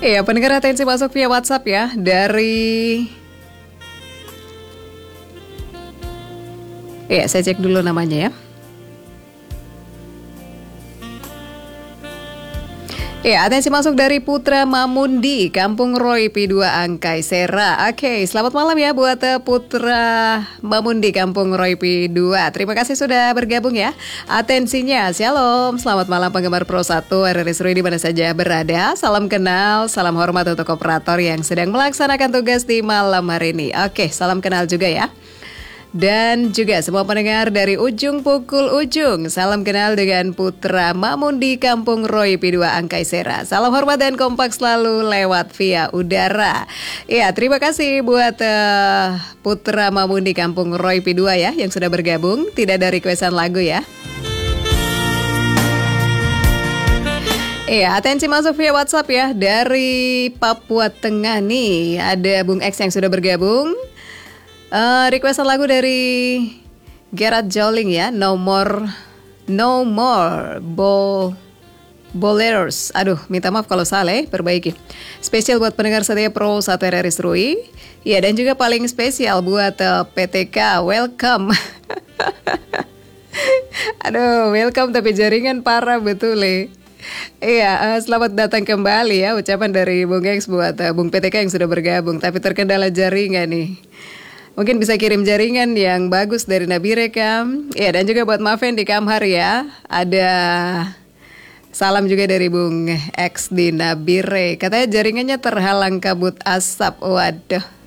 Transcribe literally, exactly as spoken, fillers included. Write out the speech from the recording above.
Iya, pendengar atensi masuk via WhatsApp ya. Dari... Iya, saya cek dulu namanya ya. Ya, atensi masuk dari Putra Mamundi, Kampung Roy P dua Angkai Sera. Oke, selamat malam ya buat uh, Putra Mamundi, Kampung Roy P dua. Terima kasih sudah bergabung ya. Atensinya, shalom. Selamat malam penggemar Pro satu R R I Serui di mana saja berada. Salam kenal, salam hormat untuk operator yang sedang melaksanakan tugas di malam hari ini. Oke, salam kenal juga ya. Dan juga semua pendengar dari ujung pukul ujung. Salam kenal dengan Putra Mamundi Kampung Roy P dua Angkai Sera. Salam hormat dan kompak selalu lewat via udara. Ya, terima kasih buat uh, Putra Mamundi Kampung Roy P dua ya yang sudah bergabung. Tidak ada requestan lagu ya. Iya, atensi masuk via WhatsApp ya. Dari Papua Tengah nih ada Bung X yang sudah bergabung. Uh, requestan lagu dari Gerard Joling ya, No More, No More, Bo, Boleros. Aduh, minta maaf kalau salah ya, perbaiki. Spesial buat pendengar setia Pro satu R R I Serui. Ya, dan juga paling spesial buat uh, P T K, welcome. Aduh, welcome tapi jaringan parah betul ya. Iya, uh, selamat datang kembali ya, ucapan dari Bung X buat uh, Bung P T K yang sudah bergabung. Tapi terkendala jaringan nih. Mungkin bisa kirim jaringan yang bagus dari Nabireka. Ya, dan juga buat Maven di Kamhar ya. Ada salam juga dari Bung X di Nabire. Katanya jaringannya terhalang kabut asap. Waduh.